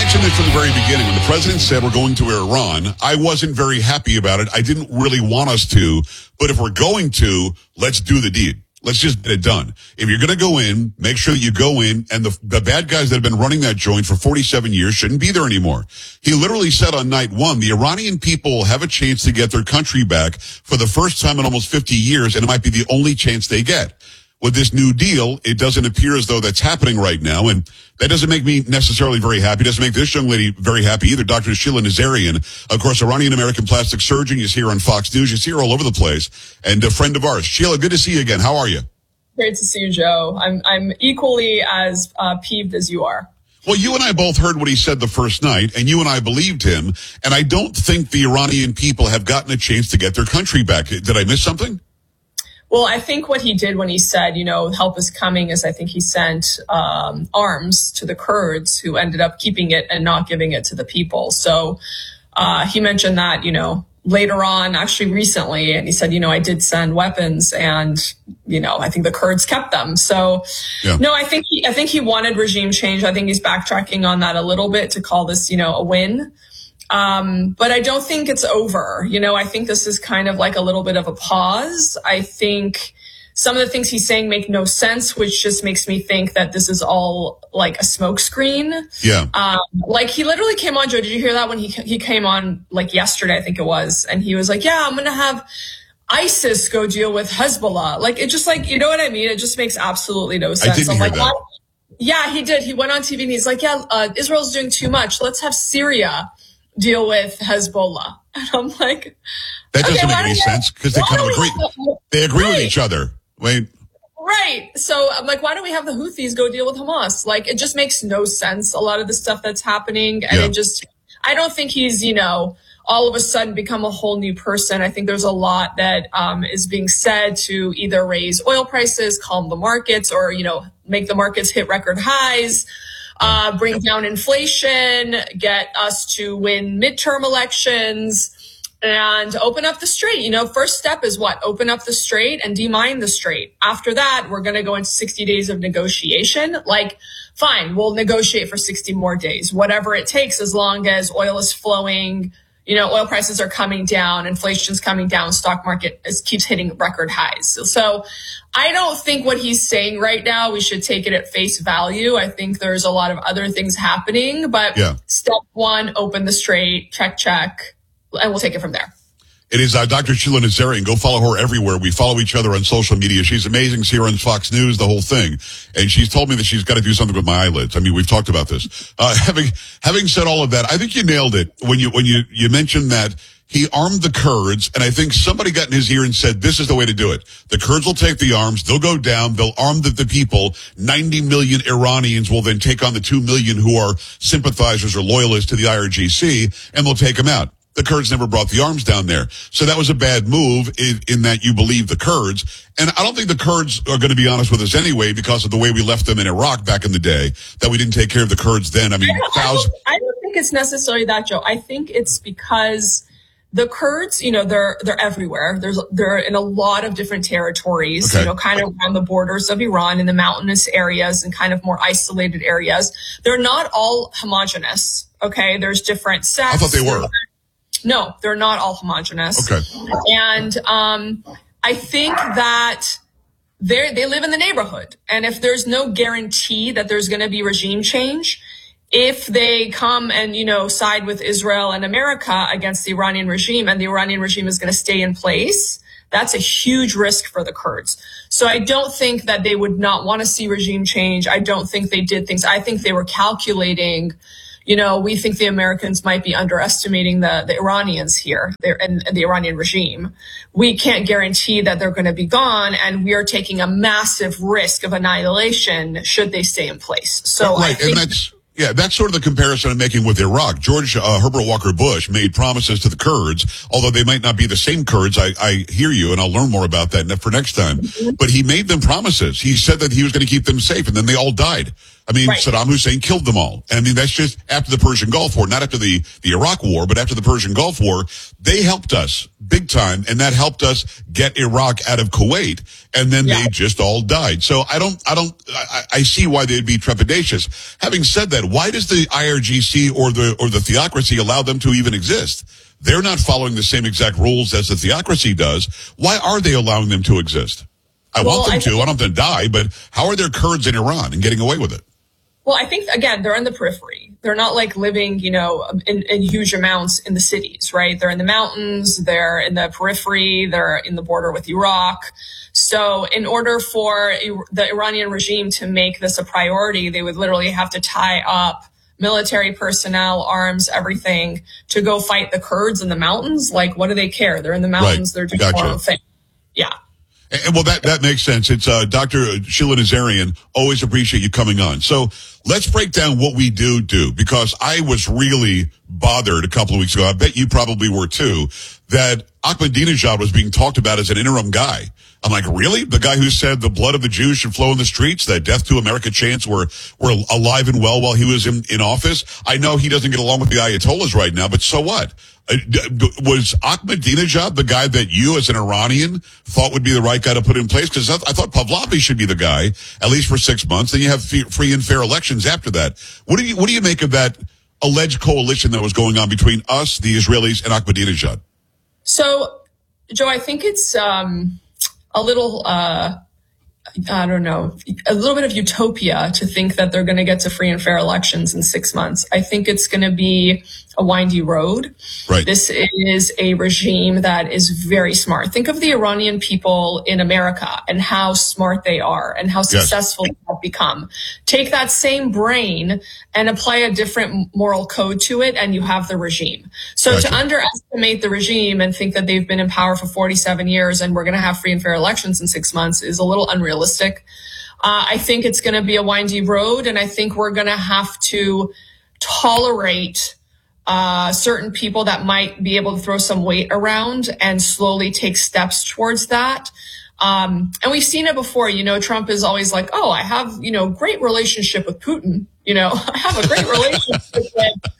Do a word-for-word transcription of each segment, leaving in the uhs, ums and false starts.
mentioned it from the very beginning. When the president said we're going to Iran, I wasn't very happy about it. I didn't really want us to. But if we're going to, let's do the deed. Let's just get it done. If you're going to go in, make sure that you go in, and the, the bad guys that have been running that joint for forty-seven years shouldn't be there anymore. He literally said on night one, the Iranian people have a chance to get their country back for the first time in almost fifty years, and it might be the only chance they get. With this new deal, it doesn't appear as though that's happening right now, and that doesn't make me necessarily very happy. It doesn't make this young lady very happy either. Doctor Sheila Nazarian, of course, Iranian-American plastic surgeon, is here on Fox News. She's here all over the place, and a friend of ours. Sheila, good to see you again. How are you? Great to see you, Joe. I'm I'm equally as uh, peeved as you are. Well, you and I both heard what he said the first night, and you and I believed him, and I don't think the Iranian people have gotten a chance to get their country back. Did I miss something? Well, I think what he did when he said, you know, help is coming, is I think he sent um, arms to the Kurds, who ended up keeping it and not giving it to the people. So uh, he mentioned that, you know, later on, actually recently, and he said, you know, I did send weapons, and, you know, I think the Kurds kept them. So yeah. no, I think he, I think he wanted regime change. I think he's backtracking on that a little bit to call this, you know, a win. Um, but I don't think it's over. You know, I think this is kind of like a little bit of a pause. I think some of the things he's saying make no sense, which just makes me think that this is all like a smokescreen. Yeah. Um, like he literally came on, Joe, did you hear that when he, he came on like yesterday, I think it was, and he was like, yeah, I'm going to have ISIS go deal with Hezbollah. Like, it just like, you know what I mean? It just makes absolutely no sense. I didn't I'm hear like, that. why? Yeah, he did. He went on T V and he's like, yeah, uh, Israel's doing too much. Let's have Syria deal with Hezbollah. And I'm like, that doesn't okay, make any sense, because they kind of agree. They agree right. with each other. Wait. Right. So I'm like, why don't we have the Houthis go deal with Hamas? Like, it just makes no sense, a lot of the stuff that's happening. And yeah. it just, I don't think he's, you know, all of a sudden become a whole new person. I think there's a lot that um, is being said to either raise oil prices, calm the markets, or, you know, make the markets hit record highs. Uh, bring down inflation, get us to win midterm elections, and open up the strait. You know, first step is what? Open up the strait and demine the strait. After that, we're going to go into sixty days of negotiation. Like, fine, we'll negotiate for sixty more days, whatever it takes, as long as oil is flowing, you know, oil prices are coming down, inflation's coming down, stock market is, keeps hitting record highs. So, so I don't think what he's saying right now, we should take it at face value. I think there's a lot of other things happening, but yeah. Step one, open the strait, check, check, and we'll take it from there. It is uh, Doctor Sheila Nazarian. Go follow her everywhere. We follow each other on social media. She's amazing. She's here on Fox News, the whole thing. And she's told me that she's got to do something with my eyelids. I mean, we've talked about this. Uh, having, having said all of that, I think you nailed it when you, when you, you mentioned that he armed the Kurds, and I think somebody got in his ear and said, this is the way to do it. The Kurds will take the arms, they'll go down, they'll arm the, the people. ninety million Iranians will then take on the two million who are sympathizers or loyalists to the I R G C, and they'll take them out. The Kurds never brought the arms down there. So that was a bad move in, in that you believe the Kurds. And I don't think the Kurds are going to be honest with us anyway, because of the way we left them in Iraq back in the day, that we didn't take care of the Kurds then. I mean, I don't, thousands. I don't, I don't think it's necessarily that, Joe. I think it's because the Kurds, you know, they're, they're everywhere. There's, they're in a lot of different territories, okay. you know, kind of around the borders of Iran, in the mountainous areas and kind of more isolated areas. They're not all homogenous. Okay. There's different sects. I thought they were. No, they're not all homogenous. Okay. And um, I think that they they live in the neighborhood. And if there's no guarantee that there's going to be regime change, if they come and, you know, side with Israel and America against the Iranian regime, and the Iranian regime is going to stay in place, that's a huge risk for the Kurds. So I don't think that they would not want to see regime change. I don't think they did things. I think they were calculating. You know, we think the Americans might be underestimating the, the Iranians here and, and the Iranian regime. We can't guarantee that they're going to be gone, and we are taking a massive risk of annihilation should they stay in place. So right, I think and that's yeah, that's sort of the comparison I'm making with Iraq. George uh, Herbert Walker Bush made promises to the Kurds, although they might not be the same Kurds. I, I hear you, and I'll learn more about that for next time. Mm-hmm. But he made them promises. He said that he was going to keep them safe, and then they all died. I mean, right. Saddam Hussein killed them all. And I mean, that's just after the Persian Gulf War, not after the, the Iraq War, but after the Persian Gulf War. They helped us big time, and that helped us get Iraq out of Kuwait, and then yeah. they just all died. So I don't, I don't, I, I see why they'd be trepidatious. Having said that, why does the I R G C or the, or the theocracy allow them to even exist? They're not following the same exact rules as the theocracy does. Why are they allowing them to exist? I well, want them I to. I don't want them to die, but how are there Kurds in Iran and getting away with it? Well, I think, again, they're in the periphery. They're not like living, you know, in, in huge amounts in the cities, right? They're in the mountains. They're in the periphery. They're in the border with Iraq. So in order for the Iranian regime to make this a priority, they would literally have to tie up military personnel, arms, everything to go fight the Kurds in the mountains. Like, what do they care? They're in the mountains. Right. They're doing gotcha. their own thing. Yeah. And, well, that, that makes sense. It's, uh, Doctor Sheila Nazarian. Always appreciate you coming on. So let's break down what we do do, because I was really bothered a couple of weeks ago. I bet you probably were too, that Ahmadinejad was being talked about as an interim guy. I'm like, really? The guy who said the blood of the Jews should flow in the streets, that death to America chants were, were alive and well while he was in, in office? I know he doesn't get along with the Ayatollahs right now, but so what? Uh, was Ahmadinejad the guy that you as an Iranian thought would be the right guy to put in place? Because I, I thought Pahlavi should be the guy, at least for six months. Then you have free and fair elections after that. What do you, what do you make of that alleged coalition that was going on between us, the Israelis, and Ahmadinejad? So, Joe, I think it's, um, a little, uh, I don't know, a little bit of utopia to think that they're going to get to free and fair elections in six months. I think it's going to be a windy road. Right. This is a regime that is very smart. Think of the Iranian people in America and how smart they are and how successful yes. they have become. Take that same brain and apply a different moral code to it, and you have the regime. So gotcha. To underestimate the regime and think that they've been in power for forty-seven years and we're going to have free and fair elections in six months is a little unrealistic. Uh, I think it's going to be a windy road, and I think we're going to have to tolerate Uh, certain people that might be able to throw some weight around and slowly take steps towards that. Um, and we've seen it before. You know, Trump is always like, oh, I have, you know, great relationship with Putin. You know, I have a great relationship with,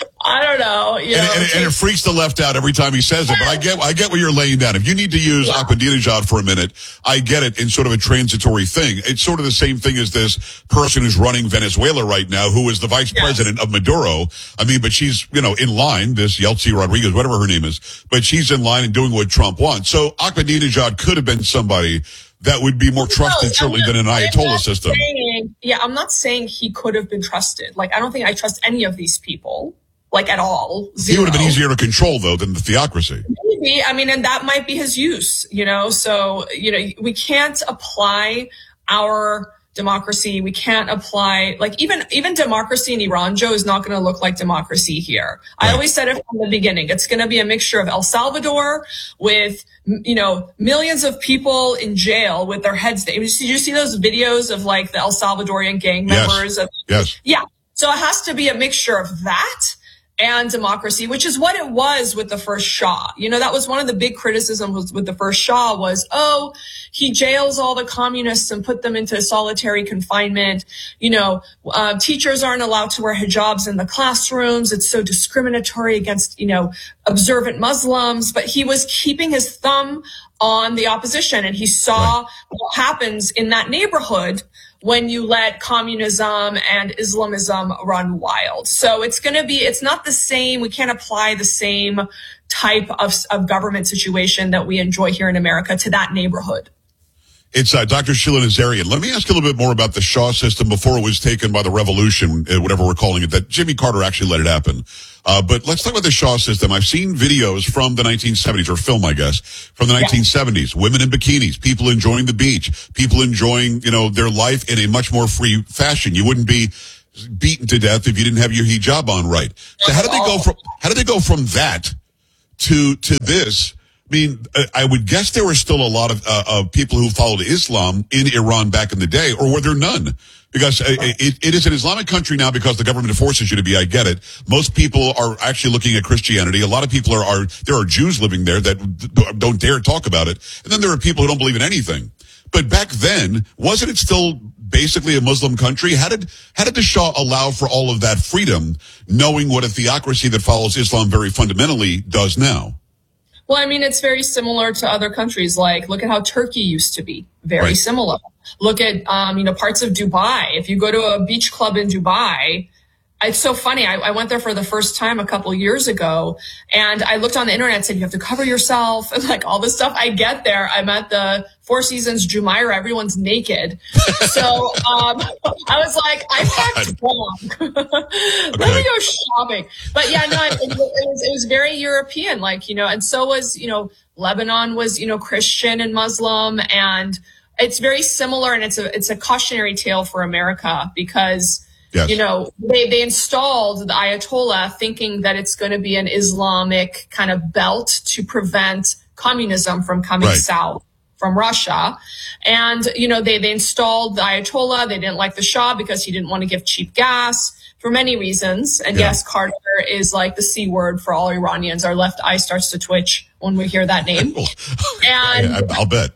I don't know. You and, know, and, and it freaks the left out every time he says it. But I get, I get what you're laying down. If you need to use yeah. Ahmadinejad for a minute, I get it in sort of a transitory thing. It's sort of the same thing as this person who's running Venezuela right now, who is the vice yes. president of Maduro. I mean, but she's, you know, in line, this Yeltsin Rodriguez, whatever her name is, but she's in line and doing what Trump wants. So Ahmadinejad could have been somebody that would be more trusted, no, certainly, than an Ayatollah system. Saying, yeah, I'm not saying he could have been trusted. Like, I don't think I trust any of these people, like, at all. Zero. He would have been easier to control, though, than the theocracy. Maybe. I mean, and that might be his use, you know? So, you know, we can't apply our democracy. We can't apply, like, even, even democracy in Iran, Joe, is not going to look like democracy here. Right. I always said it from the beginning. It's going to be a mixture of El Salvador with, you know, millions of people in jail with their heads down. Did you see those videos of, like, the El Salvadorian gang members? Yes. Of, yes. Yeah. So it has to be a mixture of that and democracy, which is what it was with the first Shah. You know, that was one of the big criticisms with the first Shah was, oh, he jails all the communists and put them into solitary confinement. You know, uh, teachers aren't allowed to wear hijabs in the classrooms. It's so discriminatory against, you know, observant Muslims. But he was keeping his thumb on the opposition, and he saw right. what happens in that neighborhood when you let communism and Islamism run wild. So it's going to be, it's not the same. We can't apply the same type of, of government situation that we enjoy here in America to that neighborhood. It's uh, Doctor Sheila Nazarian. Let me ask you a little bit more about the Shah system before it was taken by the revolution, whatever we're calling it, that Jimmy Carter actually let it happen. Uh, but let's talk about the Shah system. I've seen videos from the nineteen seventies, or film, I guess, from the nineteen seventies. Yeah. Women in bikinis, people enjoying the beach, people enjoying, you know, their life in a much more free fashion. You wouldn't be beaten to death if you didn't have your hijab on right. So how did they go from, how did they go from that to, to this? I mean, I would guess there were still a lot of, uh, of people who followed Islam in Iran back in the day, or were there none? Because it, it is an Islamic country now because the government forces you to be. I get it. Most people are actually looking at Christianity. A lot of people are, are there are Jews living there that don't dare talk about it. And then there are people who don't believe in anything. But back then, wasn't it still basically a Muslim country? How did how did the Shah allow for all of that freedom, knowing what a theocracy that follows Islam very fundamentally does now? Well, I mean, it's very similar to other countries. Like, look at how Turkey used to be. Very right. similar. Look at, um, you know, parts of Dubai. If you go to a beach club in Dubai, it's so funny. I, I went there for the first time a couple years ago, and I looked on the internet and said, you have to cover yourself and like all this stuff. I get there. I'm at the Four Seasons Jumeirah. Everyone's naked. So um, I was like, I packed wrong. Let okay. me go shopping. But yeah, no, it, it, was, it was very European, like, you know, and so was, you know, Lebanon was, you know, Christian and Muslim, and it's very similar. And it's a, it's a cautionary tale for America because yes. you know, they, they installed the Ayatollah thinking that it's going to be an Islamic kind of belt to prevent communism from coming right. south from Russia. And, you know, they, they installed the Ayatollah. They didn't like the Shah because he didn't want to give cheap gas for many reasons. And yeah. yes, Carter is like the C word for all Iranians. Our left eye starts to twitch when we hear that name. And I, I'll bet.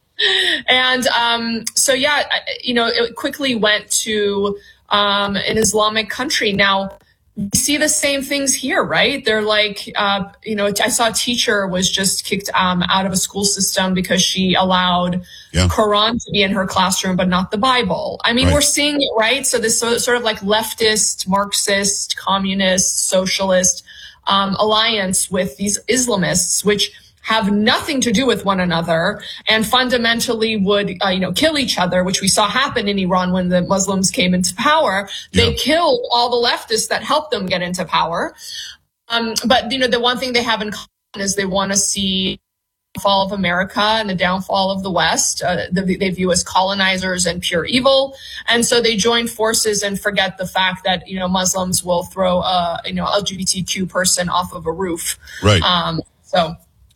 And um, so, yeah, you know, it quickly went to um, an Islamic country. Now, we see the same things here, right? They're like, uh, you know, I saw a teacher was just kicked um, out of a school system because she allowed yeah. Quran to be in her classroom, but not the Bible. I mean, right. we're seeing it, right? So this so, sort of like leftist, Marxist, communist, socialist um, alliance with these Islamists, which have nothing to do with one another and fundamentally would, uh, you know, kill each other, which we saw happen in Iran when the Muslims came into power. They yeah. killed all the leftists that helped them get into power. Um, but, you know, the one thing they have in common is they want to see the fall of America and the downfall of the West. Uh, they, they view as colonizers and pure evil. And so they join forces and forget the fact that, you know, Muslims will throw a, you know, L G B T Q person off of a roof. Right. Um, so.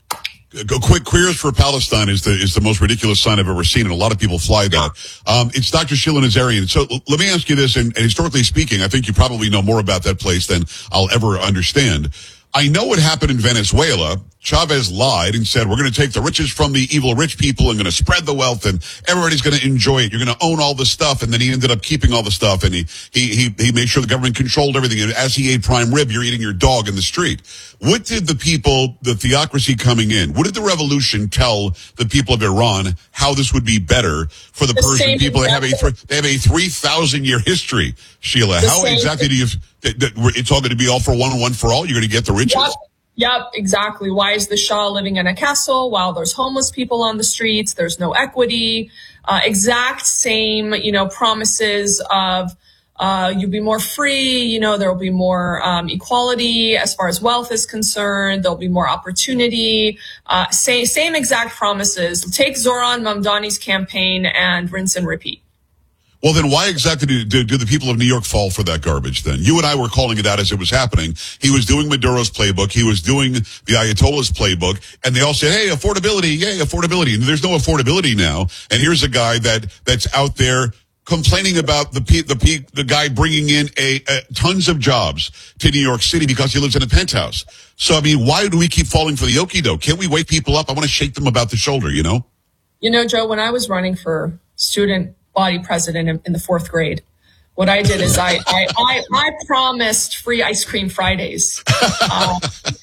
Go quick. Queers for Palestine is the is the most ridiculous sign I've ever seen, and a lot of people fly that. Um, it's Doctor Sheila Nazarian. So l- let me ask you this, and, and historically speaking, I think you probably know more about that place than I'll ever understand. I know what happened in Venezuela. Chavez lied and said, we're going to take the riches from the evil rich people and going to spread the wealth and everybody's going to enjoy it. You're going to own all the stuff. And then he ended up keeping all the stuff and he, he, he, he made sure the government controlled everything. And as he ate prime rib, you're eating your dog in the street. What did the people, the theocracy coming in, what did the revolution tell the people of Iran how this would be better for the, the Persian people? They have a, th- they have a three thousand year history, Sheila. The how exactly do you, that, that it's all going to be all for one and one for all? You're going to get the riches? Yep. Yep, exactly. Why is the Shah living in a castle while there's homeless people on the streets? There's no equity. Uh, exact same, you know, promises of uh, you'll be more free. You know, there will be more um, equality as far as wealth is concerned. There'll be more opportunity. Uh, same, same exact promises. Take Zoran Mamdani's campaign and rinse and repeat. Well, then why exactly do, do, do the people of New York fall for that garbage then? You and I were calling it out as it was happening. He was doing Maduro's playbook. He was doing the Ayatollah's playbook. And they all said, hey, affordability, yay, affordability. And there's no affordability now. And here's a guy that that's out there complaining about the the the guy bringing in a, a tons of jobs to New York City because he lives in a penthouse. So, I mean, why do we keep falling for the okie doke? Can't we wake people up? I want to shake them about the shoulder, you know? You know, Joe, when I was running for student body president in, in the fourth grade, what I did is I, I, I, I promised free ice cream Fridays. Uh,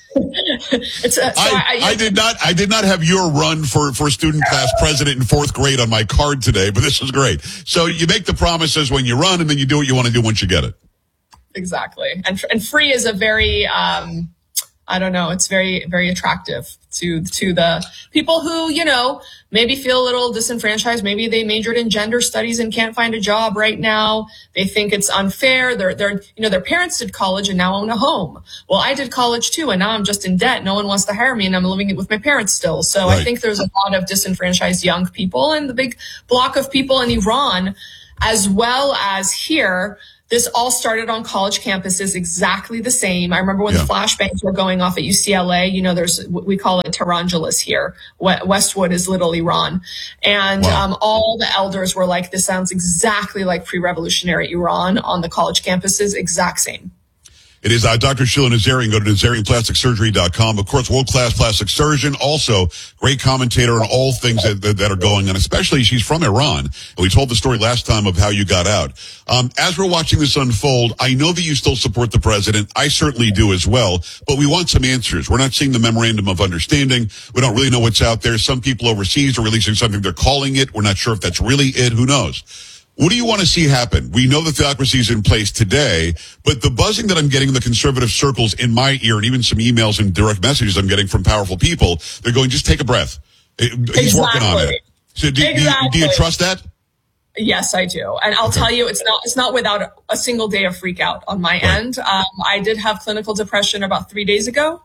it's, uh, so I, I, I did not, I did not have your run for, for student class president in fourth grade on my card today, but this is great. So you make the promises when you run and then you do what you want to do once you get it. Exactly. And, and free is a very, um, I don't know. It's very, very attractive to, to the people who, you know, maybe feel a little disenfranchised. Maybe they majored in gender studies and can't find a job right now. They think it's unfair. They're, they're, you know, their parents did college and now own a home. Well, I did college too, and now I'm just in debt. No one wants to hire me and I'm living with my parents still. So right. I think there's a lot of disenfranchised young people and the big block of people in Iran, as well as here. This all started on college campuses, exactly the same. I remember when yeah. the flashbangs were going off at U C L A, you know, there's, we call it Tehrangeles here. Westwood is little Iran. And wow. um, all the elders were like, this sounds exactly like pre-revolutionary Iran on the college campuses, exact same. It is uh, Doctor Sheila Nazarian. Go to Nazarian Plastic Surgery dot com. Of course, world-class plastic surgeon. Also, great commentator on all things that, that, that are going on, especially she's from Iran. And we told the story last time of how you got out. Um, as we're watching this unfold, I know that you still support the president. I certainly do as well. But we want some answers. We're not seeing the memorandum of understanding. We don't really know what's out there. Some people overseas are releasing something. They're calling it. We're not sure if that's really it. Who knows? What do you want to see happen? We know the theocracy is in place today, but the buzzing that I'm getting in the conservative circles in my ear, and even some emails and direct messages I'm getting from powerful people, they're going, just take a breath. He's exactly. working on it. So do, exactly. do, you, do you trust that? Yes, I do. And I'll okay. tell you, it's not, it's not without a single day of freak out on my right. end. Um, I did have clinical depression about three days ago.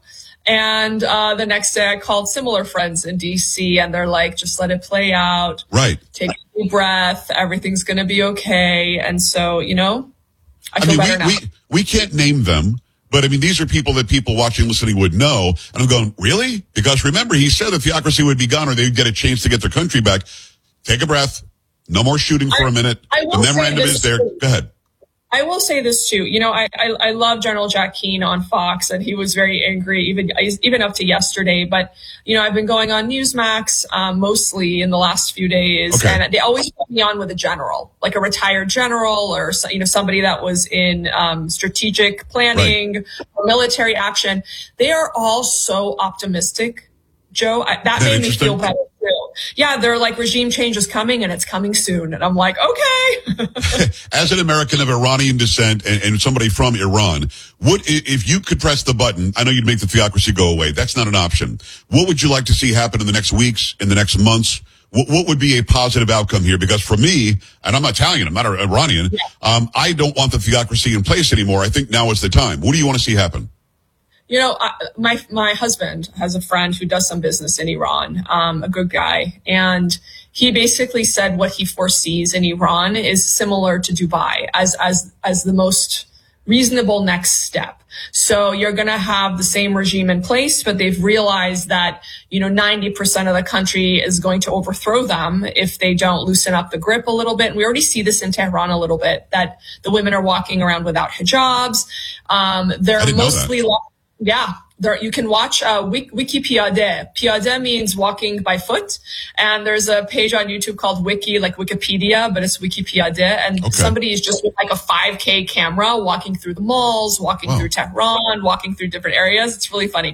And uh, the next day I called similar friends in D C and they're like, just let it play out. Right. Take a deep breath. Everything's going to be okay. And so, you know, I feel I mean, better we, now. We, we can't name them, but I mean, these are people that people watching, listening would know. And I'm going, really? Because remember, he said the theocracy would be gone or they'd get a chance to get their country back. Take a breath. No more shooting for I, a minute. I will the memorandum is there. Go ahead. I will say this too. You know, I, I I love General Jack Keane on Fox, and he was very angry, even even up to yesterday. But you know, I've been going on Newsmax um, mostly in the last few days, okay. and they always put me on with a general, like a retired general, or you know, somebody that was in um, strategic planning right. or military action. They are all so optimistic, Joe. I, that, that made me feel better. Yeah, they're like, regime change is coming and it's coming soon. And I'm like, okay. As an American of Iranian descent and, and somebody from Iran, what if you could press the button? I know you'd make the theocracy go away. That's not an option. What would you like to see happen in the next weeks, in the next months? What, what would be a positive outcome here? Because for me, and I'm Italian, I'm not Iranian, yeah. um, I don't want the theocracy in place anymore. I think now is the time. What do you want to see happen? You know, I, my my husband has a friend who does some business in Iran, um, a good guy, and he basically said what he foresees in Iran is similar to Dubai as as as the most reasonable next step. So you're going to have the same regime in place, but they've realized that, you know, ninety percent of the country is going to overthrow them if they don't loosen up the grip a little bit. And we already see this in Tehran a little bit, that the women are walking around without hijabs. Um, they're mostly Yeah, there, you can watch uh, Wiki Piyade. Piyade means walking by foot. And there's a page on YouTube called Wiki, like Wikipedia, but it's Wiki Piyade. And okay. somebody is just with like a five K camera walking through the malls, walking wow. through Tehran, walking through different areas. It's really funny.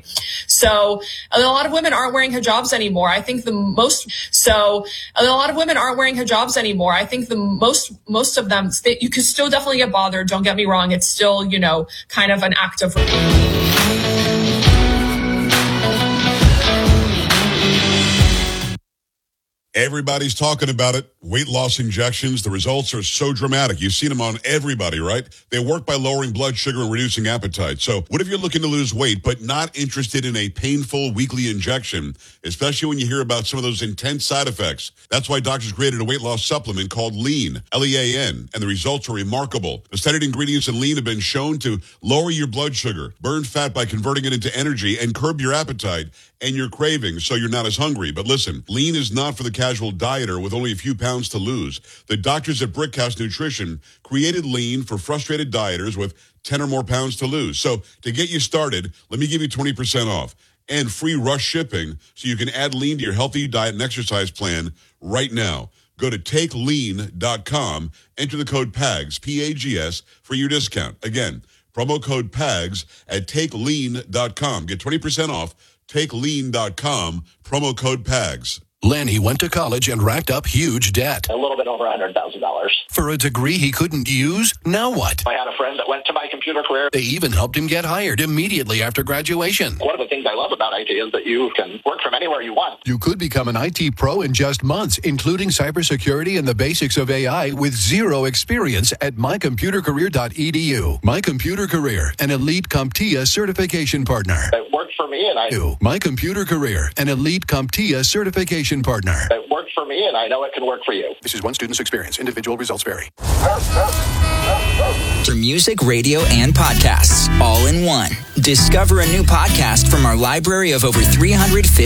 So a lot of women aren't wearing hijabs anymore. I think the most, so a lot of women aren't wearing hijabs anymore. I think the most, most of them, they, you could still definitely get bothered. Don't get me wrong. It's still, you know, kind of an act of Everybody's talking about it. Weight loss injections. The results are so dramatic. You've seen them on everybody, right? They work by lowering blood sugar and reducing appetite. So what if you're looking to lose weight, but not interested in a painful weekly injection, especially when you hear about some of those intense side effects? That's why doctors created a weight loss supplement called Lean, L E A N, and the results are remarkable. The studied ingredients in Lean have been shown to lower your blood sugar, burn fat by converting it into energy, and curb your appetite and your cravings so you're not as hungry. But listen, Lean is not for the casual dieter with only a few pounds to lose. The doctors at Brickhouse Nutrition created Lean for frustrated dieters with ten or more pounds to lose. So to get you started, let me give you twenty percent off and free rush shipping so you can add Lean to your healthy diet and exercise plan right now. Go to take lean dot com, enter the code PAGS, P A G S, for your discount. Again, promo code PAGS at take lean dot com. Get twenty percent off. take lean dot com, promo code PAGS. Lenny went to college and racked up huge debt. A little bit over one hundred thousand dollars. For a degree he couldn't use? Now what? I had a friend that went to my computer career. They even helped him get hired immediately after graduation. One of the things I love about I T is that you can work from anywhere you want. You could become an I T pro in just months, including cybersecurity and the basics of A I with zero experience at my computer career dot e d u. My Computer Career, an elite CompTIA certification partner. It worked for me, and I... My Computer Career, an elite CompTIA certification partner. It worked for me, and I know it can work for you. This is one student's experience. Individual results vary. For music, radio, and podcasts, all in one. Discover a new podcast from our library of over three hundred fifty